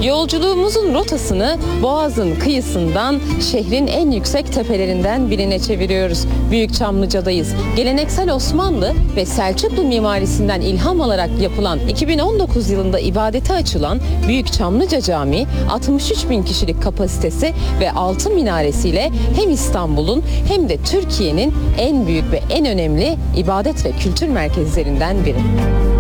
Yolculuğumuzun rotasını Boğaz'ın kıyısından şehrin en yüksek tepelerinden birine çeviriyoruz. Büyük Çamlıca'dayız. Geleneksel Osmanlı ve Selçuklu mimarisinden ilham alarak yapılan 2019 yılında ibadete açılan Büyük Çamlıca Camii 63 bin kişilik kapasitesi ve 6 minaresiyle hem İstanbul'un hem de Türkiye'nin en büyük ve en önemli ibadet ve kültür merkezlerinden biri.